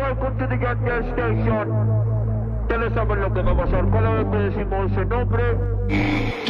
welcome to the Get There Station. Ustedes saben lo que va a pasar cada vez que decimos ese nombre.